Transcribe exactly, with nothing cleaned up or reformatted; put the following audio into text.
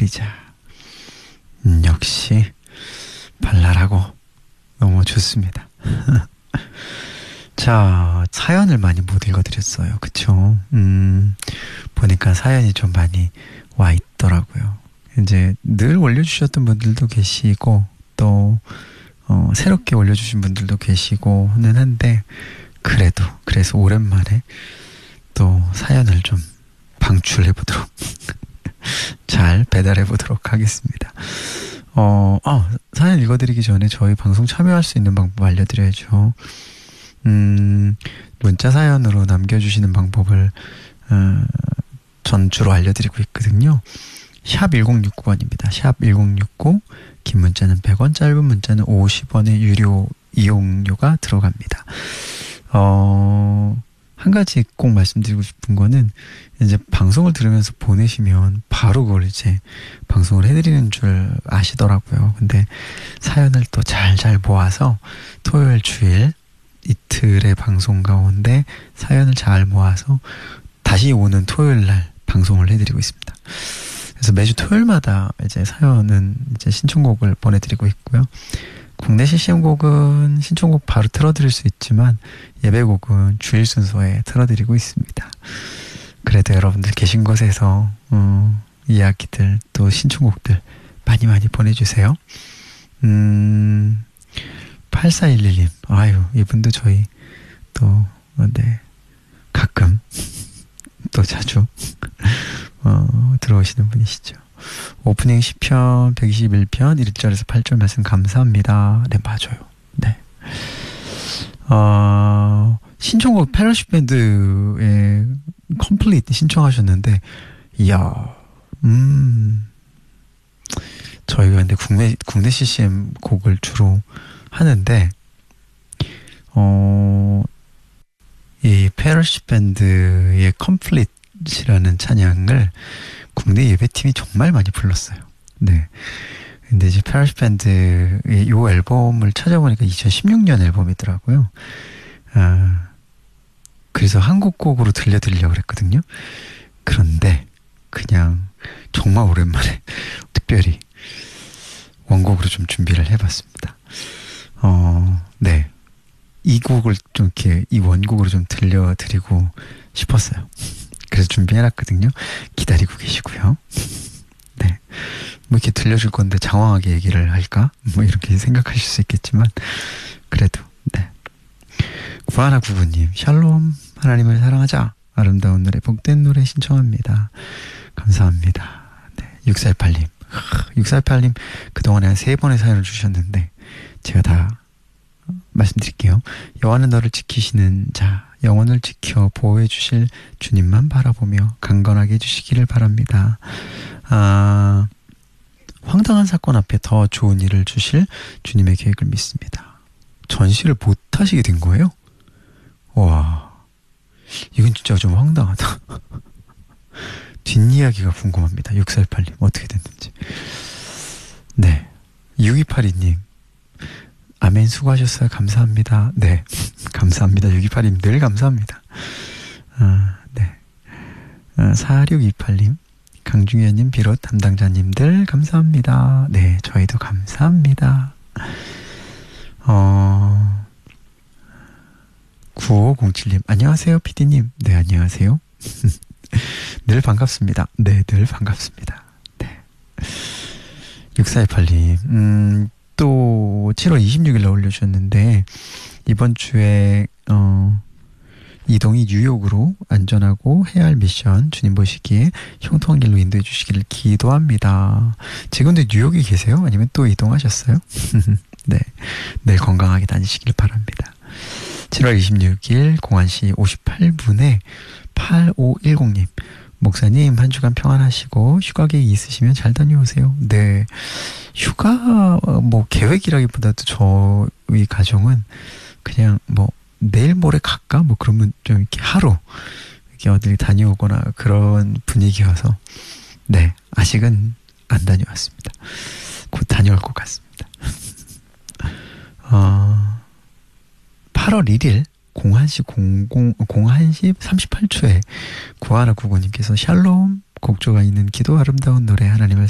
드리자. 음, 역시 발랄하고 너무 좋습니다. 자, 사연을 많이 못 읽어드렸어요. 그쵸? 음, 보니까 사연이 좀 많이 와 있더라고요. 이제 늘 올려주셨던 분들도 계시고, 또, 어, 새롭게 올려주신 분들도 계시고는 한데, 그래도, 그래서 오랜만에 또 사연을 좀 방출해보도록, 잘 배달해보도록 하겠습니다. 어, 어, 사연 읽어드리기 전에 저희 방송 참여할 수 있는 방법 알려드려야죠. 음, 문자 사연으로 남겨주시는 방법을 어, 전 주로 알려드리고 있거든요. 샵 천육십구 번입니다. 샵 천육십구, 긴 문자는 백 원, 짧은 문자는 오십 원의 유료 이용료가 들어갑니다. 어, 한 가지 꼭 말씀드리고 싶은 거는 이제 방송을 들으면서 보내시면 바로 그걸 이제 방송을 해드리는 줄 아시더라고요. 근데 사연을 또 잘잘 모아서 토요일, 주일 이틀의 방송 가운데 사연을 잘 모아서 다시 오는 토요일 날 방송을 해드리고 있습니다. 그래서 매주 토요일마다 이제 사연은 이제 신청곡을 보내드리고 있고요. 국내 씨씨엠곡은 신청곡 바로 틀어드릴 수 있지만 예배곡은 주일 순서에 틀어드리고 있습니다. 그래도 여러분들 계신 곳에서 어, 이야기들 또 신청곡들 많이 많이 보내주세요. 음, 팔사일일 님, 아유, 이분도 저희 또, 네, 가끔, 또 자주, 어, 들어오시는 분이시죠. 오프닝 십 편, 백이십일 편, 일 절에서 팔 절 말씀 감사합니다. 네, 맞아요. 네. 어, 신청곡 패러십 밴드의 컴플리트 신청하셨는데, 이야, 음, 저희가 근데 국내, 국내 씨씨엠 곡을 주로 하는데, 어, 이 패러십 밴드의 컴플릿이라는 찬양을 국내 예배팀이 정말 많이 불렀어요. 네. 근데 이제 패러십 밴드의 요 앨범을 찾아보니까 이천십육 년 앨범이더라고요. 아, 그래서 한국 곡으로 들려드리려고 그랬거든요. 그런데 그냥 정말 오랜만에 특별히 원곡으로 좀 준비를 해봤습니다. 어, 네. 이 곡을 좀 이렇게 이 원곡으로 좀 들려드리고 싶었어요. 그래서 준비해놨거든요. 기다리고 계시고요. 네. 뭐 이렇게 들려줄 건데 장황하게 얘기를 할까? 뭐 이렇게 생각하실 수 있겠지만, 그래도, 네. 구하나 구구님, 샬롬, 하나님을 사랑하자. 아름다운 노래, 복된 노래 신청합니다. 감사합니다. 네. 육사팔 님, 육사팔 님, 그동안에 한 세 번의 사연을 주셨는데, 제가 다 말씀드릴게요. 여호와는 너를 지키시는 자, 영혼을 지켜 보호해 주실 주님만 바라보며 강건하게 해주시기를 바랍니다. 아, 황당한 사건 앞에 더 좋은 일을 주실 주님의 계획을 믿습니다. 전시를 못 하시게 된 거예요? 와, 이건 진짜 좀 황당하다. 뒷이야기가 궁금합니다. 육사팔 님 어떻게 됐는지. 네, 육이팔이 님 아멘, 수고하셨어요. 감사합니다. 네, 감사합니다. 육이팔 님 늘 감사합니다. 아, 네. 아, 사육이팔 님, 강중현님 비롯 담당자님들 감사합니다. 네, 저희도 감사합니다. 어, 구오공칠 님, 안녕하세요, 피디님. 네, 안녕하세요. 늘 반갑습니다. 네, 늘 반갑습니다. 네. 육사이팔 님, 음, 또 칠월 이십육일에 올려주셨는데, 이번 주에 어, 이동이 뉴욕으로 안전하고 해야 할 미션 주님 보시기에 형통한 길로 인도해 주시기를 기도합니다. 지금도 뉴욕에 계세요? 아니면 또 이동하셨어요? 네, 늘 건강하게 다니시길 바랍니다. 칠월 이십육일 공한 시 오십팔 분에 팔오일공 님, 목사님 한 주간 평안하시고 휴가 계획 있으시면 잘 다녀오세요. 네, 휴가 뭐 계획이라기보다도 저희 가정은 그냥 뭐 내일 모레 갈까 뭐 그러면 좀 이렇게 하루 이렇게 어디 다녀오거나 그런 분위기여서, 네, 아직은 안 다녀왔습니다. 곧 다녀올 것 같습니다. 어, 팔월 일일 공한 시 공공 공한 시 삼십팔 초에 구하나 구구님께서 샬롬 곡조가 있는 기도 아름다운 노래 하나님을